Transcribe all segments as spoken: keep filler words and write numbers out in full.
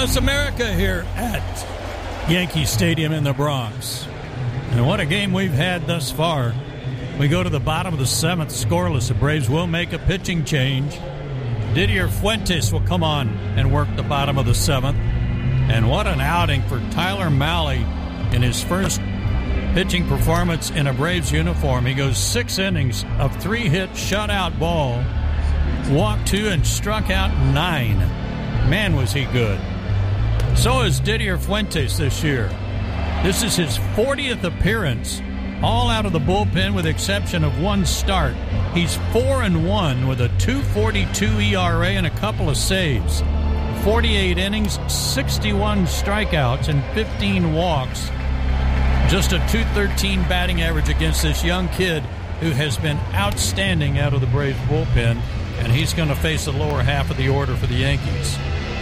Bless America here at Yankee Stadium in the Bronx. And what a game we've had thus far. We go to the bottom of the seventh, scoreless. The Braves will make a pitching change. Didier Fuentes will come on and work the bottom of the seventh. And what an outing for Tyler Mahle in his first pitching performance in a Braves uniform. He goes six innings of three-hit shutout ball, walked two, and struck out nine. Man, was he good. So is Didier Fuentes this year. This is his fortieth appearance, all out of the bullpen with the exception of one start. He's four and one with a two forty-two E R A and a couple of saves. forty-eight innings, sixty-one strikeouts, and fifteen walks. Just a two thirteen batting average against this young kid who has been outstanding out of the Braves bullpen, and he's going to face the lower half of the order for the Yankees.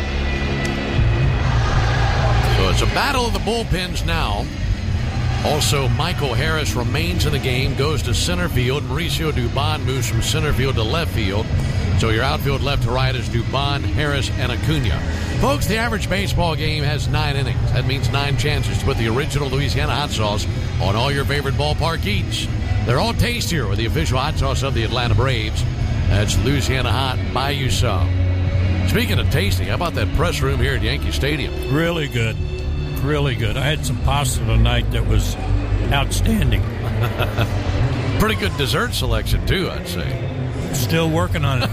So it's a battle of the bullpens now. Also, Michael Harris remains in the game, goes to center field. Mauricio Dubon moves from center field to left field. So your outfield left to right is Dubon, Harris, and Acuna. Folks, the average baseball game has nine innings. That means nine chances to put the original Louisiana hot sauce on all your favorite ballpark eats. They're all tastier with the official hot sauce of the Atlanta Braves. That's Louisiana Hot. Buy you some. Speaking of tasty, how about that press room here at Yankee Stadium? Really good. Really good. I had some pasta tonight that was outstanding. Pretty good dessert selection, too, I'd say. Still working on it.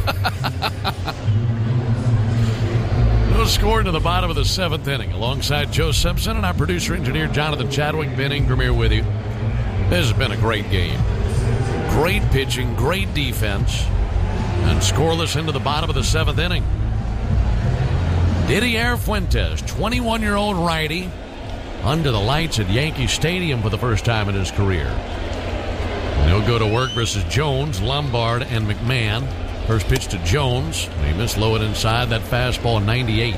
No score into the bottom of the seventh inning. Alongside Joe Simpson and our producer-engineer Jonathan Chadwick, Ben Ingram here with you. This has been a great game. Great pitching, great defense, and scoreless into the bottom of the seventh inning. Didier Fuentes, twenty-one-year-old righty, under the lights at Yankee Stadium for the first time in his career. And he'll go to work versus Jones, Lombard, and McMahon. First pitch to Jones. He missed low and inside. That fastball, ninety-eight.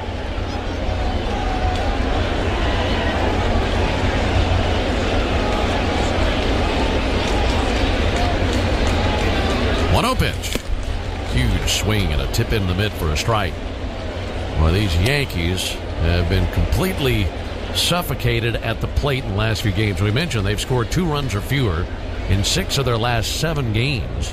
one oh pitch. Huge swing and a tip in the mid for a strike. Well, these Yankees have been completely suffocated at the plate in the last few games. We mentioned they've scored two runs or fewer in six of their last seven games.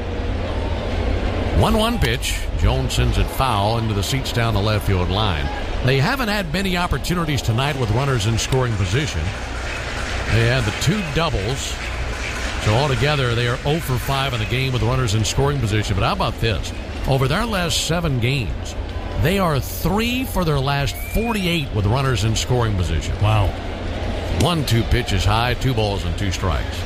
one one pitch. Jones sends it foul into the seats down the left field line. They haven't had many opportunities tonight with runners in scoring position. They had the two doubles. So altogether, they are oh for five in the game with runners in scoring position. But how about this? Over their last seven games, they are three for their last forty-eight with runners in scoring position. Wow. One, two pitches high, two balls and two strikes.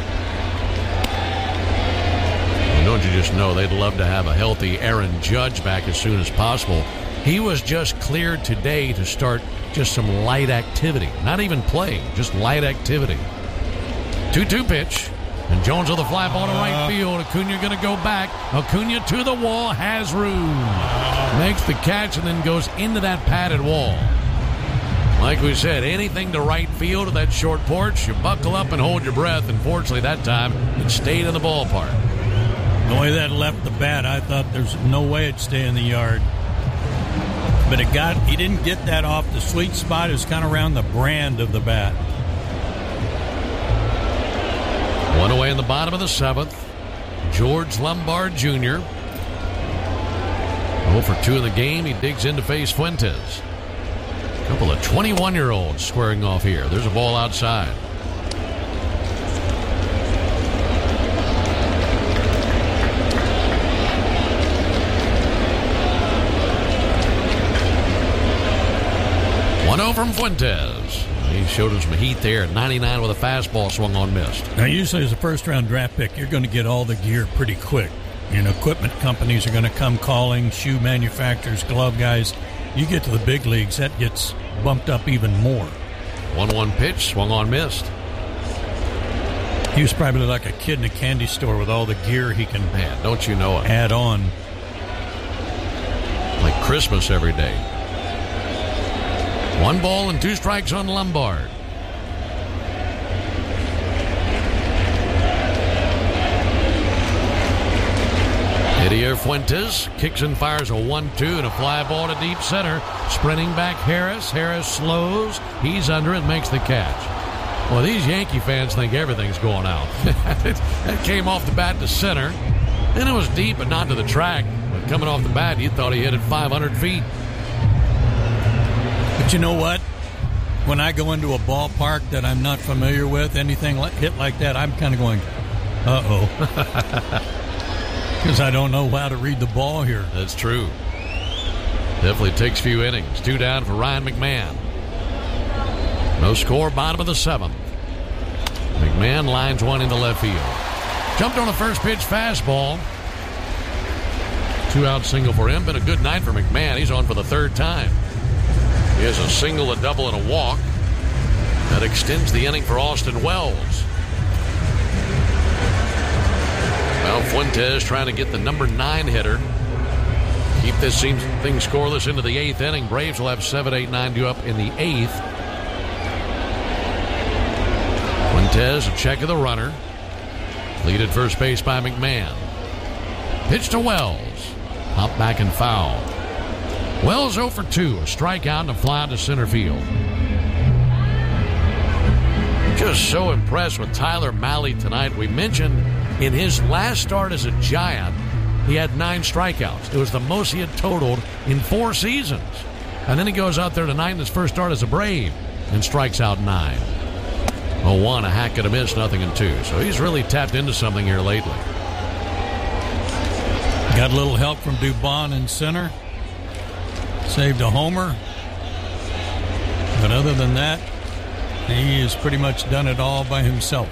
And don't you just know they'd love to have a healthy Aaron Judge back as soon as possible. He was just cleared today to start just some light activity. Not even playing, just light activity. two two pitch. And Jones with a fly ball to right field. Acuna going to go back. Acuna to the wall. Has room. Makes the catch and then goes into that padded wall. Like we said, anything to right field of that short porch, you buckle up and hold your breath. Unfortunately, that time, it stayed in the ballpark. The way that left the bat, I thought there's no way it'd stay in the yard. But it got. He didn't get that off the sweet spot. It was kind of around the brand of the bat. One away in the bottom of the seventh. George Lombard Junior oh for two in the game. He digs in to face Fuentes. A couple of twenty-one-year-olds squaring off here. There's a ball outside. one oh from Fuentes. He showed him some heat there at ninety-nine with a fastball swung on missed. Now, usually as a first-round draft pick, you're going to get all the gear pretty quick. You know, equipment companies are going to come calling, shoe manufacturers, glove guys. You get to the big leagues, that gets bumped up even more. one one pitch, swung on missed. He was probably like a kid in a candy store with all the gear he can Man, don't you know it. add on. Like Christmas every day. One ball and two strikes on Lombard. Didier Fuentes kicks and fires a one two and a fly ball to deep center. Sprinting back Harris. Harris slows. He's under it, makes the catch. Well, these Yankee fans think everything's going out. That came off the bat to center. And it was deep, but not to the track. But coming off the bat, you thought he hit it five hundred feet. But you know what? When I go into a ballpark that I'm not familiar with, anything like, hit like that, I'm kind of going, uh-oh. Because I don't know how to read the ball here. That's true. Definitely takes a few innings. Two down for Ryan McMahon. No score, bottom of the seventh. McMahon lines one into left field. Jumped on a first pitch fastball. Two out single for him. Been a good night for McMahon. He's on for the third time. He has a single, a double, and a walk. That extends the inning for Austin Wells. Well, Fuentes trying to get the number nine hitter. Keep this thing scoreless into the eighth inning. Braves will have seven, eight, nine due up in the eighth. Fuentes, a check of the runner. Lead at first base by McMahon. Pitch to Wells. Hop back and foul. Wells oh for two. A strikeout and a fly to center field. Just so impressed with Tyler Mahle tonight. We mentioned in his last start as a Giant, he had nine strikeouts. It was the most he had totaled in four seasons. And then he goes out there tonight in his first start as a Brave and strikes out nine. oh one, a hack and a miss, nothing in two. So he's really tapped into something here lately. Got a little help from Dubon in center. Saved a homer. But other than that, he has pretty much done it all by himself.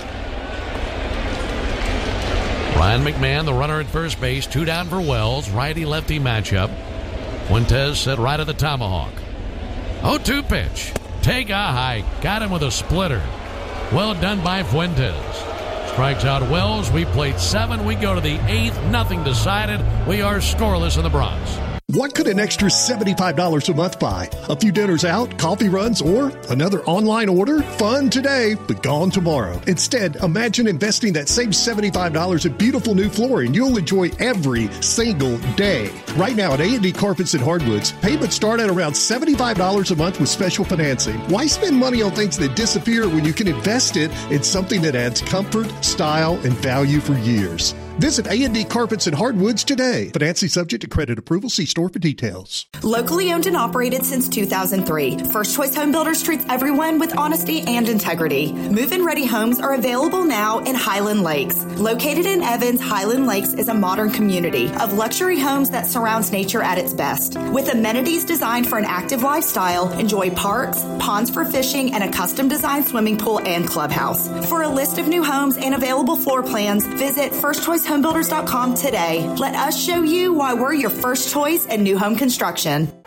Ryan McMahon, the runner at first base, two down for Wells. Righty-lefty matchup. Fuentes set right at the tomahawk. oh two pitch. Take a hike. Got him with a splitter. Well done by Fuentes. Strikes out Wells. We played seven. We go to the eighth. Nothing decided. We are scoreless in the Bronx. What could an extra seventy-five dollars a month buy? A few dinners out, coffee runs, or another online order? Fun today, but gone tomorrow. Instead, imagine investing that same seventy-five dollars in beautiful new flooring you'll enjoy every single day. Right now at A and D Carpets and Hardwoods, payments start at around seventy-five dollars a month with special financing. Why spend money on things that disappear when you can invest it in something that adds comfort, style, and value for years? Visit A and D Carpets and Hardwoods today. Financing subject to credit approval. See store for details. Locally owned and operated since two thousand three, First Choice Home Builders treats everyone with honesty and integrity. Move-in ready homes are available now in Highland Lakes. Located in Evans, Highland Lakes is a modern community of luxury homes that surrounds nature at its best. With amenities designed for an active lifestyle, enjoy parks, ponds for fishing, and a custom-designed swimming pool and clubhouse. For a list of new homes and available floor plans, visit first choice home builders dot com today. Let us show you why we're your first choice in new home construction.